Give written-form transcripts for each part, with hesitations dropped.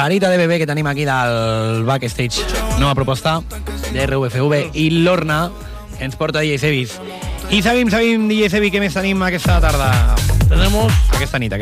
Carita de bebè que tenim aquí del backstage. Nova proposta de RUFV i l'Orna que ens porta DJ Sebis. I sabim, DJ Sebi, què més tenim aquesta tarda? Aquesta nit.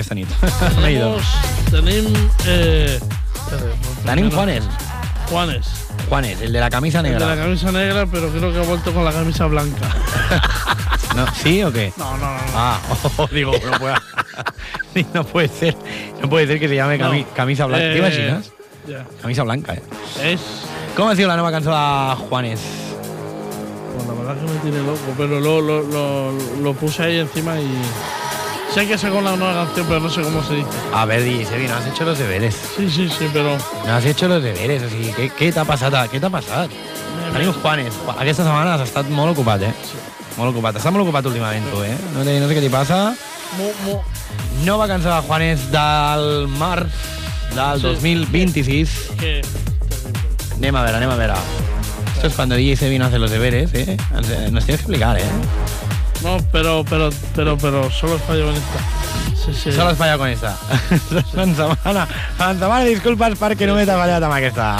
Tenim Juanes, el de la camisa negra. El de la camisa negra, pero creo que ha vuelto con la camisa blanca. ¿No? ¿Sí o qué? No. Digo, no puede ser que se llame camisa blanca. ¿Te imaginas? Yeah. Camisa blanca, ¿Cómo ha sido la nueva canción de Juanes? Pues la verdad que me tiene loco, pero lo puse ahí encima y... Sé que sacó una nueva canción, pero no sé cómo se dice. A ver, DJ Sebi, no has hecho los deberes. Sí, pero... No has hecho los deberes, o sigui, què t'ha passat? Tenim Juanes. Aquesta setmana has estat molt ocupat, Sí. Molt ocupat. Estàs molt ocupat últimament, tu, No sé què t'hi passa. Nova cançó de Juanes del març del 2026. Que... Anem a veure. Esto es cuando DJ Sebi no hace los deberes, Nos tienes que explicar, No, pero solo has fallado con esta. Sí. Solo has fallado con esta. Ens demana disculpes perquè només t'ha fallat amb aquesta.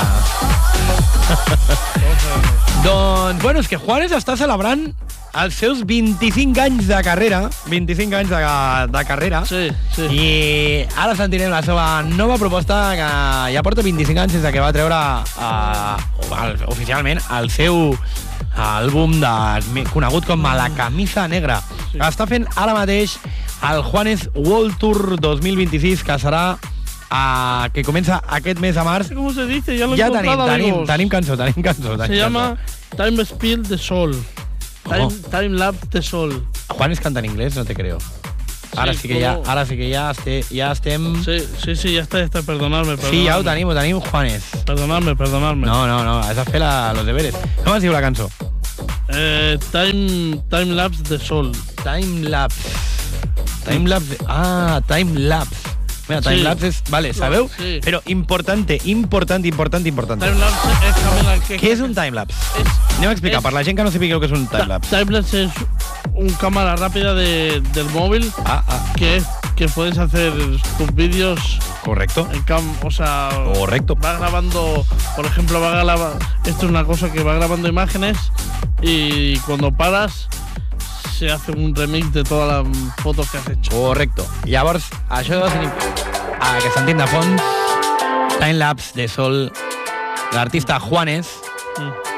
Doncs, bueno, és que Juanes està celebrant els seus 25 anys de carrera. 25 anys de carrera. Sí. I ara sentirem la seva nova proposta que ja porta 25 anys des que va treure oficialment el seu àlbum conegut com a La Camisa Negra. Sí. Està fent ara mateix el Juanes World Tour 2026, que serà que comença aquest mes de març. ¿Cómo se dice? Ya lo he encontrado, amigos. Tenim cançó. Se llama Time Spill de Sol. Time Lapse de Sol. Juanes canta en inglés, no te creo. Ara sí que ja estem... Sí, ya está, perdonadme. Sí, ja ho tenim, Juanes. Perdonadme. No, has de fer los deberes. Com es diu la cançó? Time Lapse de Sol. Time Lapse. Time Lapse. Mira, Time Lapse es... Vale, ¿sabeu? Sí. Pero importante. Time Lapse es también el que... ¿Qué es un time lapse? Anem a explicar, per la gent que no sepa què és un time lapse. Time lapse es un cámara rápida del móvil que puedes hacer tus vídeos. Correcto. Correcto. Va grabando, por ejemplo, esto es una cosa que va grabando imágenes y cuando paras se hace un remix de todas las fotos que has hecho. Correcto. Llavors, això que sentim de fons, Time Lapse de Sol, l'artista Juanes,